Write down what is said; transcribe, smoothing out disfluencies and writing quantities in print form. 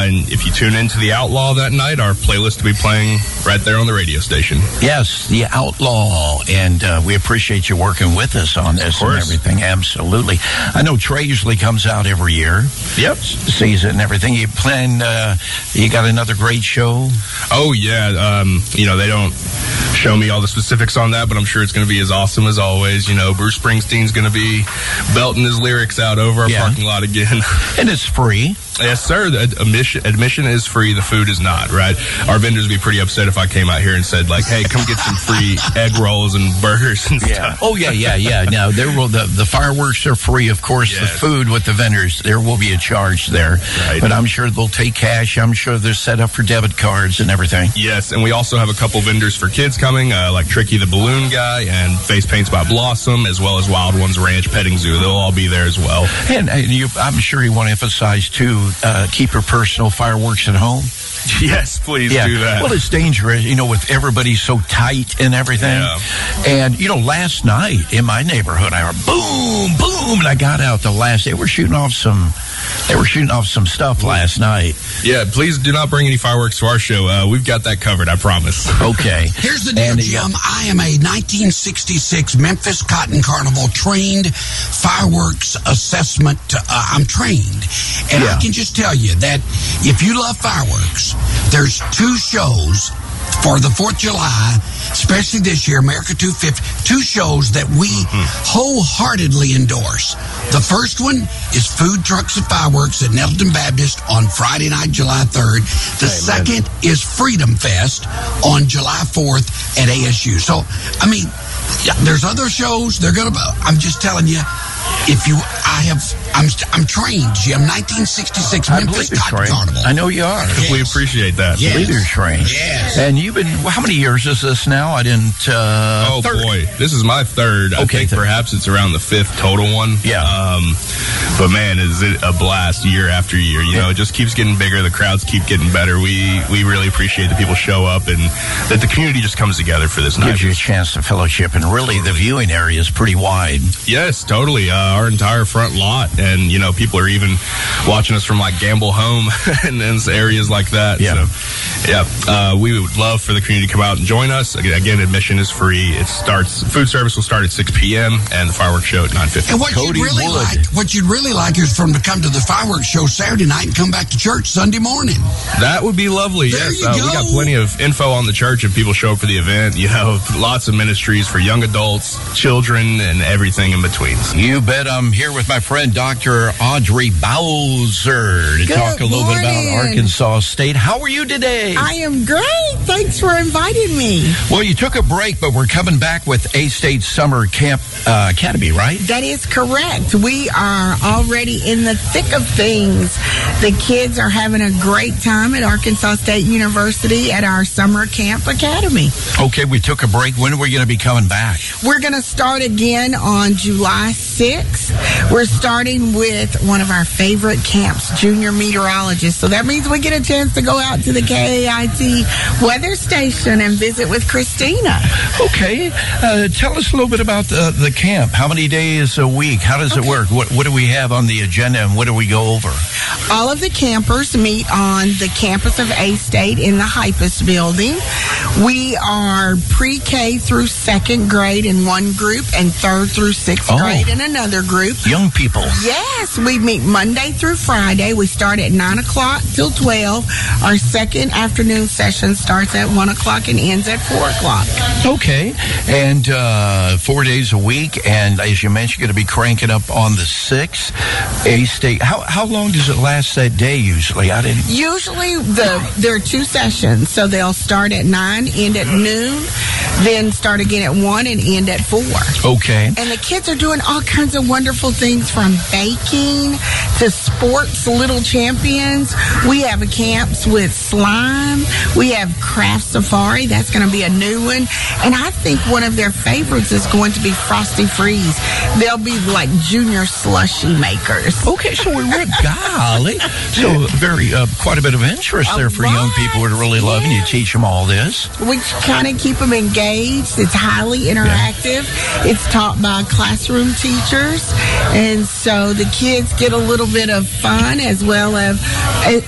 And if you tune into The Outlaw that night, our playlist will be playing right there on the radio station. Yes, The Outlaw. And we appreciate you working with us on this and everything. Absolutely. I know Trey usually comes out every year. Yep. Sees it and everything. You plan, you got another great show? Oh, yeah. They don't show me all the specifics on that, but I'm sure it's going to be as awesome as always. Bruce Springsteen's going to be belting his lyrics out over our parking lot again. And it's free. Yes, sir. The admission is free. The food is not, right? Our vendors would be pretty upset if I came out here and said, hey, come get some free egg rolls and burgers and stuff. Oh, yeah. Now, the fireworks are free, of course. Yes. The food with the vendors, there will be a charge there. Right. But I'm sure they'll take cash. I'm sure they're set up for debit cards and everything. Yes, and we also have a couple vendors for kids coming, like Tricky the Balloon Guy and Face Paints by Blossom, as well as Wild Ones Ranch Petting Zoo. They'll all be there as well. And I'm sure you want to emphasize, too, keep your personal fireworks at home. Yes, please do that. Well, it's dangerous, with everybody so tight and everything. Yeah. And, last night in my neighborhood, I heard boom, boom, and I got out they were shooting off some stuff last night. Yeah, please do not bring any fireworks to our show. We've got that covered, I promise. Okay. Here's the deal, Jim. I am a 1966 Memphis Cotton Carnival trained fireworks assessment. I'm trained. And I can just tell you that if you love fireworks, there's 2 shows for the 4th of July, especially this year, America 250, 2 shows that we wholeheartedly endorse. The first one is Food Trucks and Fireworks at Nettleton Baptist on Friday night, July 3rd. The second is Freedom Fest on July 4th at ASU. So, there's other shows. I'm just telling you, I'm trained, Jim. 1966 Memphis Cotton Carnival. I know you are. Yes. We appreciate that. Yes. Leader trained. Yes. And you've been, how many years is this now? I didn't, third. Boy. This is my third. I think perhaps it's around the 5th total one. Yeah. But man, is it a blast year after year. It just keeps getting bigger. The crowds keep getting better. We really appreciate that people show up and that the community just comes together for this night. Gives you a chance to fellowship, and really the viewing area is pretty wide. Yes, totally. Our entire front lot, and people are even watching us from Gamble Home and areas like that. Yeah. So, we would love for the community to come out and join us. Again, admission is free. Food service will start at 6 p.m. and the fireworks show at 9:50. And what you'd really like is for them to come to the fireworks show Saturday night and come back to church Sunday morning. That would be lovely. There yes, you go. We got plenty of info on the church if people show up for the event. Lots of ministries for young adults, children, and everything in between. You bet. I'm here with my friend Dr. Audrey Bowser to talk a little bit about Arkansas State. How are you today? I am great. Thanks for inviting me. Well, you took a break, but we're coming back with A-State Summer Camp Academy, right? That is correct. We are already in the thick of things. The kids are having a great time at Arkansas State University at our Summer Camp Academy. Okay, we took a break. When are we going to be coming back? We're going to start again on July 6th. We're starting with one of our favorite camps, junior meteorologists. So that means we get a chance to go out to the KAIT weather station and visit with Christina. Okay. Tell us a little bit about the camp. How many days a week? How does it work? What do we have on the agenda, and what do we go over? All of the campers meet on the campus of A-State in the Hypus building. We are pre-K through 2nd grade in one group and 3rd through 6th grade in another group. Young people. Yes, we meet Monday through Friday. We start at 9 o'clock till 12. Our second afternoon session starts at 1 o'clock and ends at 4 o'clock. Okay. And 4 days a week. And as you mentioned, you're going to be cranking up on the 6th. A-State. How long does it last that day usually? Usually there are 2 sessions. So they'll start at 9, end at noon, then start again at 1 and end at 4. Okay. And the kids are doing all kinds of wonderful things, from baking to sports, little champions. We have camps with slime. We have craft safari. That's going to be a new one. And I think one of their favorites is going to be Frosty Freeze. They'll be like junior slushy makers. Okay, so we're golly. So quite a bit of interest there for young people who are really loving. You teach them all this. We kind of keep them engaged. It's highly interactive. Yeah. It's taught by classroom teachers. And so the kids get a little bit of fun as well as